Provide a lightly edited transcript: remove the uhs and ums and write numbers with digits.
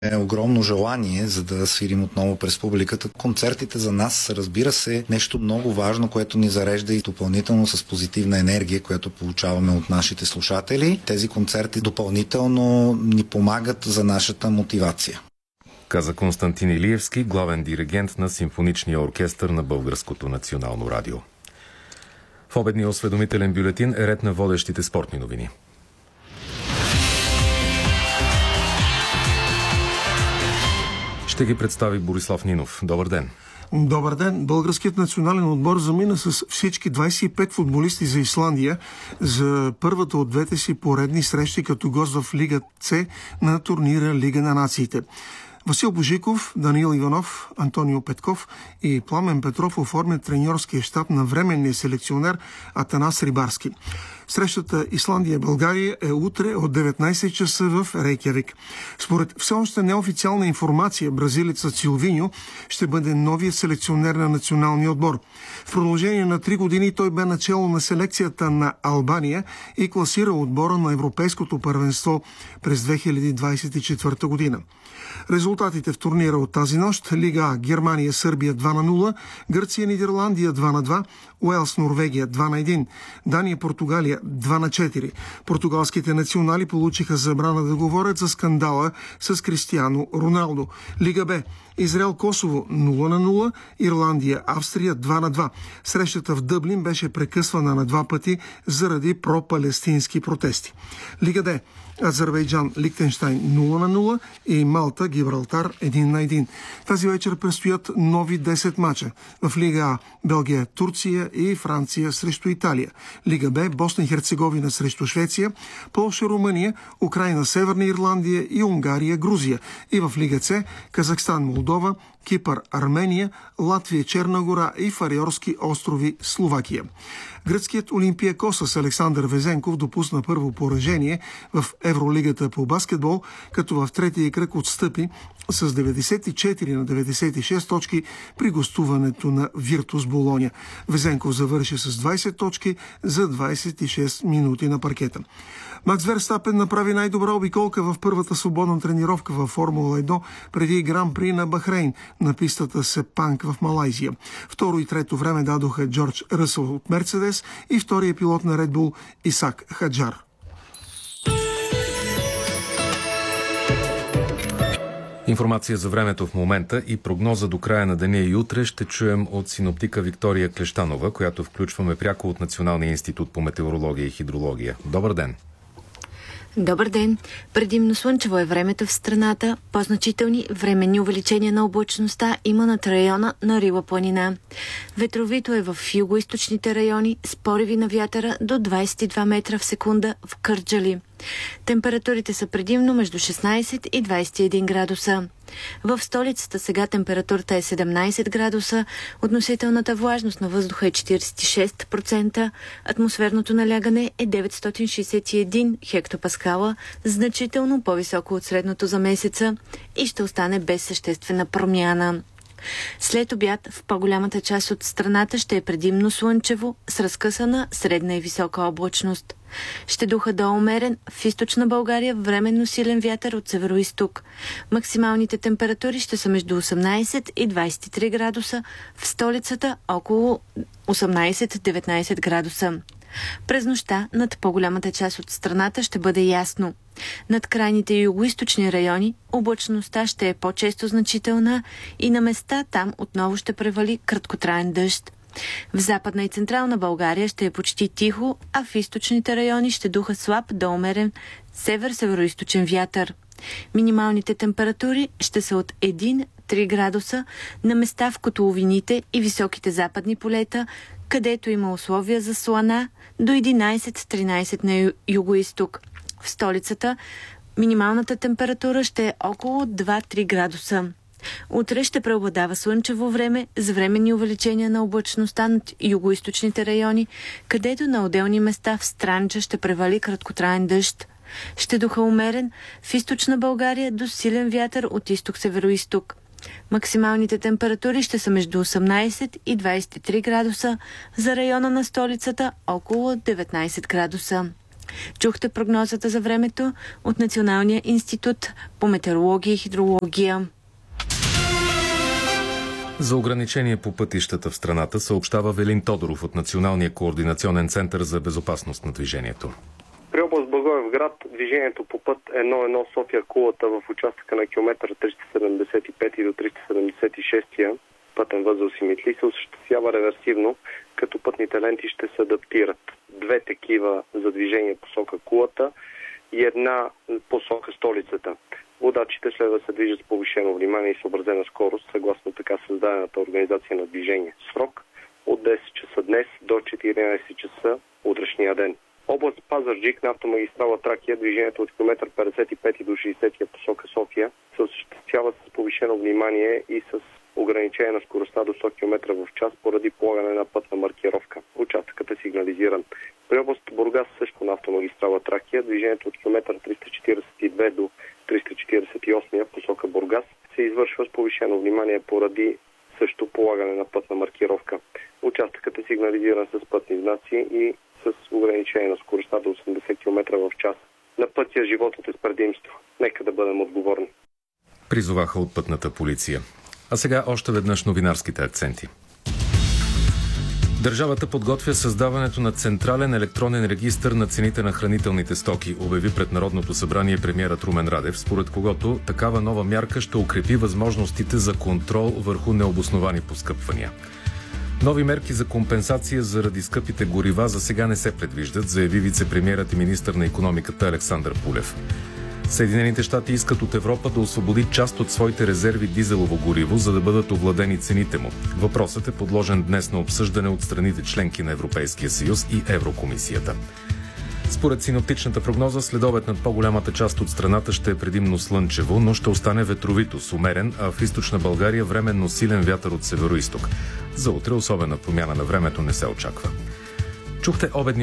огромно желание, за да свирим отново през публиката. Концертите за нас са, разбира се, нещо много важно, което ни зарежда и допълнително с позитивна енергия, която получаваме от нашите слушатели. Тези концерти допълнително ни помагат за нашата мотивация. Каза Константин Илиевски, главен диригент на Симфоничния оркестър на Българското национално радио. В обедния осведомителен бюлетин е ред на водещите спортни новини. Ще ги представи Борислав Нинов. Добър ден! Добър ден! Българският национален отбор замина с всички 25 футболисти за Исландия за първата от двете си поредни срещи като гост в Лига С на турнира Лига на нациите. Васил Божиков, Даниил Иванов, Антонио Петков и Пламен Петров оформят треньорския щаб на временния селекционер Атанас Рибарски. Срещата Исландия-България е утре от 19 часа в Рейкявик. Според все още неофициална информация, бразилецът Силвиньо ще бъде новият селекционер на националния отбор. В продължение на 3 години той бе начело на селекцията на Албания и класира отбора на Европейското първенство през 2024 година. Резултатите в турнира от тази нощ: Лига А: Германия, Сърбия 2-0, Гърция, Нидерландия 2-2, Уелс, Норвегия 2-1, Дания, Португалия 2-4. Португалските национали получиха забрана да говорят за скандала с Кристиано Роналдо. Лига Б: Израел, Косово 0-0, Ирландия, Австрия 2-2. Срещата в Дъблин беше прекъсвана на 2 пъти заради пропалестински протести. Лига Д: Азербайджан, Лихтенщайн 0-0 и Малта, Гибралтар 1-1. Тази вечер предстоят нови 10 мача. В Лига А: Белгия, Турция и Франция срещу Италия. Лига Б: Босна и Херцеговина срещу Швеция, Полша, Румъния, Украйна, Северна Ирландия и Унгария, Грузия. И в Лига С: Казахстан, Молдова, Кипър, Армения, Латвия, Черна гора и Фариорски острови, Словакия. Гръцкият Олимпиакос с Александър Везенков допусна първо поражение в Евролигата по баскетбол, като в третия кръг отстъпи с 94-96 точки при гостуването на Виртус Болоня. Везенков завърши с 20 точки за 26 минути на паркета. Макс Верстапен направи най-добра обиколка в първата свободна тренировка във Формула 1 преди Гран-при на Бахрейн на пистата Сепанг в Малайзия. Второ и трето време дадоха Джордж Ръсъл от Мерцедес и втория пилот на Red Bull Исак Хаджар. Информация за времето в момента и прогноза до края на деня и утре ще чуем от синоптика Виктория Клещанова, която включваме пряко от Националния институт по метеорология и хидрология. Добър ден! Добър ден! Предимно слънчево е времето в страната. По-значителни временни увеличения на облачността има над района на Рила планина. Ветровито е в югоизточните райони с пориви на вятъра до 22 метра в секунда в Кърджали. Температурите са предимно между 16 и 21 градуса. В столицата сега температурата е 17 градуса, относителната влажност на въздуха е 46%, атмосферното налягане е 961 хектопаскала, значително по-високо от средното за месеца и ще остане без съществена промяна. След обяд в по-голямата част от страната ще е предимно слънчево с разкъсана средна и висока облачност. Ще духа до умерен в източна България временно силен вятър от североизток. Максималните температури ще са между 18 и 23 градуса, в столицата около 18-19 градуса. През нощта над по-голямата част от страната ще бъде ясно. Над крайните югоизточни райони облачността ще е по-често значителна и на места там отново ще превали краткотраен дъжд. В Западна и Централна България ще е почти тихо, а в източните райони ще духа слаб до умерен север-североизточен вятър. Минималните температури ще са от 1-3 градуса на места в котловините и високите западни полета, където има условия за слана, до 11-13 на югоизток. В столицата минималната температура ще е около 2-3 градуса. Утре ще преобладава слънчево време с временни увеличения на облачността над югоизточните райони, където на отделни места в Странджа ще превали краткотраен дъжд. Ще духа умерен в източна България до силен вятър от изток-североизток. Максималните температури ще са между 18 и 23 градуса, за района на столицата около 19 градуса. Чухте прогнозата за времето от Националния институт по метеорология и хидрология. За ограничение по пътищата в страната съобщава Велин Тодоров от Националния координационен център за безопасност на движението. При област Благоевград движението по път 1-1 София-Кулата в участъка на километър 375 до 376 пътен възел Симитли се осъществява реверсивно, като пътните ленти ще се адаптират. 2 такива за движение посока Кулата и 1 посока столицата. Водачите следва да се движат с повишено внимание и съобразена скорост, съгласно така създадената организация на движение. Срок от 10 часа днес до 14 часа утрешния ден. Област Пазарджик на автомагистрала Тракия движението от километър 55 до 60 посока София се осъществява с повишено внимание и с ограничение на скоростта до 100 км в час поради полагане на пътна маркировка. Участъкът е сигнализиран. При област Бургас също на автомагистрала Тракия движението от километър 342 до 348 посока Бургас се извършва с повишено внимание поради също полагане на пътна маркировка. Участъкът е сигнализиран с пътни знаци и с ограничение на скоростта до 80 км в час. На пътя животът е с предимство. Нека да бъдем отговорни. Призоваха от пътната полиция. А сега още веднъж новинарските акценти. Държавата подготвя създаването на централен електронен регистър на цените на хранителните стоки, обяви пред Народното събрание премиерът Румен Радев, според когото такава нова мярка ще укрепи възможностите за контрол върху необосновани поскъпвания. Нови мерки за компенсация заради скъпите горива за сега не се предвиждат, заяви вице-премиерът и министър на икономиката Александър Пулев. Съединените щати искат от Европа да освободи част от своите резерви дизелово гориво, за да бъдат овладени цените му. Въпросът е подложен днес на обсъждане от страните членки на Европейския съюз и Еврокомисията. Според синоптичната прогноза, следобед над по-голямата част от страната ще е предимно слънчево, но ще остане ветровито с умерен, а в източна България временно силен вятър от североизток. За утре особена промяна на времето не се очаква. Чухте обедни